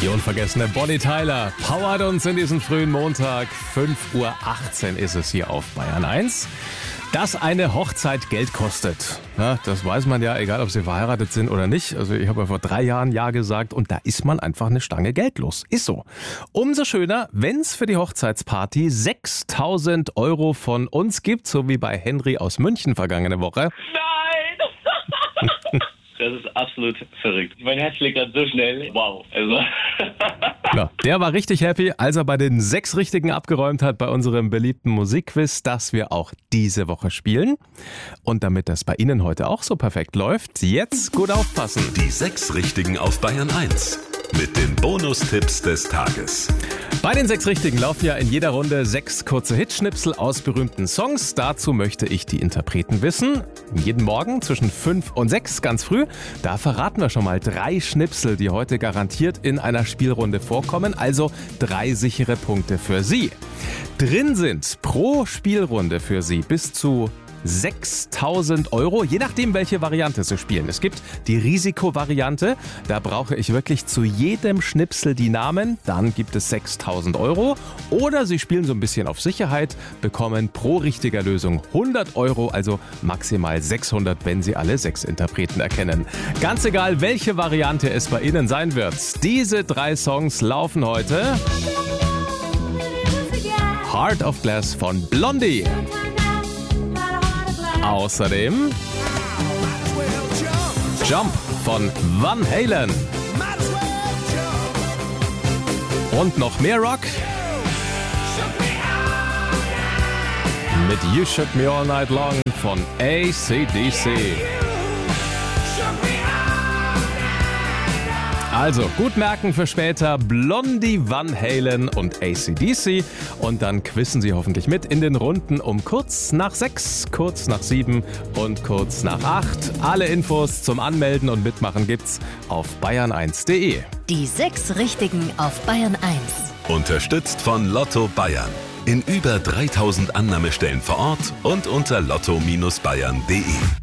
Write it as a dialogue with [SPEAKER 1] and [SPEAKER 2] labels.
[SPEAKER 1] Die unvergessene Bonnie Tyler powert uns in diesen frühen Montag. 5:18 Uhr ist es hier auf Bayern 1. Dass eine Hochzeit Geld kostet, ja, das weiß man ja, egal ob sie verheiratet sind oder nicht. Also ich habe ja vor 3 Jahren Ja gesagt und da ist man einfach eine Stange Geld los. Ist so. Umso schöner, wenn es für die Hochzeitsparty 6.000 Euro von uns gibt, so wie bei Henry aus München vergangene Woche.
[SPEAKER 2] Nein! Das ist absolut verrückt. Mein Herz schlägt gerade so schnell. Wow. Also.
[SPEAKER 1] Ja, der war richtig happy, als er bei den 6 Richtigen abgeräumt hat bei unserem beliebten Musikquiz, das wir auch diese Woche spielen. Und damit das bei Ihnen heute auch so perfekt läuft, jetzt gut aufpassen.
[SPEAKER 3] Die 6 Richtigen auf Bayern 1 mit den Bonustipps des Tages.
[SPEAKER 1] Bei den 6 Richtigen laufen ja in jeder Runde 6 kurze Hitschnipsel aus berühmten Songs. Dazu möchte ich die Interpreten wissen. Jeden Morgen zwischen 5 und 6 ganz früh. Da verraten wir schon mal 3 Schnipsel, die heute garantiert in einer Spielrunde vorkommen. Also 3 sichere Punkte für Sie. Drin sind pro Spielrunde für Sie bis zu 6.000 Euro, je nachdem, welche Variante Sie spielen. Es gibt die Risikovariante, da brauche ich wirklich zu jedem Schnipsel die Namen, dann gibt es 6.000 Euro. Oder Sie spielen so ein bisschen auf Sicherheit, bekommen pro richtiger Lösung 100 Euro, also maximal 600, wenn Sie alle 6 Interpreten erkennen. Ganz egal, welche Variante es bei Ihnen sein wird. Diese 3 Songs laufen heute. Heart of Glass von Blondie. Außerdem Jump von Van Halen. Und noch mehr Rock mit You Shook Me All Night Long von AC/DC. Also gut merken für später Blondie, Van Halen und AC/DC. Und dann quizzen Sie hoffentlich mit in den Runden um kurz nach 6, kurz nach 7 und kurz nach 8. Alle Infos zum Anmelden und Mitmachen gibt's auf bayern1.de.
[SPEAKER 4] Die 6 Richtigen auf Bayern 1.
[SPEAKER 3] Unterstützt von Lotto Bayern. In über 3000 Annahmestellen vor Ort und unter lotto-bayern.de.